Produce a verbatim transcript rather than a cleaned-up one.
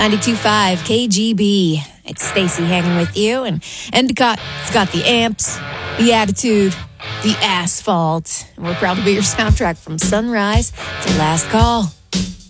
ninety-two point five K G B. It's Stacy hanging with you, and Endicott's got the amps, the attitude, the asphalt. And we're proud to be your soundtrack from sunrise to last call.